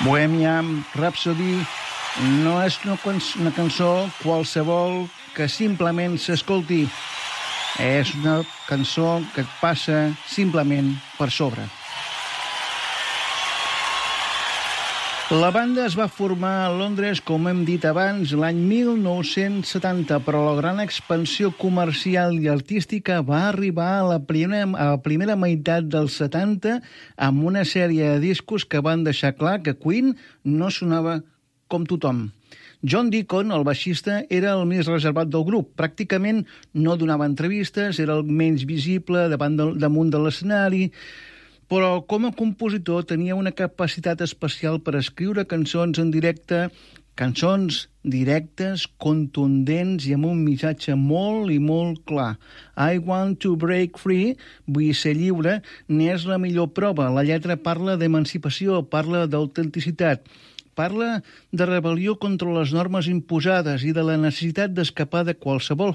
Bohemian Rhapsody no és una cançó qualsevol que simplement s'escolti. És una cançó que et passa simplement per sobre. La banda es va formar a Londres, com hem dit abans, l'any 1970, però la gran expansió comercial i artística va arribar a la primera meitat dels 70 amb una sèrie de discos que van deixar clar que Queen no sonava com tothom. John Deacon, el baixista, era el més reservat del grup. Pràcticament no donava entrevistes, era el menys visible damunt de l'escenari, però com a compositor tenia una capacitat especial per escriure cançons en directe, cançons directes, contundents i amb un missatge molt i molt clar. I want to break free, vull ser lliure, n'és la millor prova. La lletra parla d'emancipació, parla d'autenticitat, parla de rebel·lió contra les normes imposades i de la necessitat d'escapar de qualsevol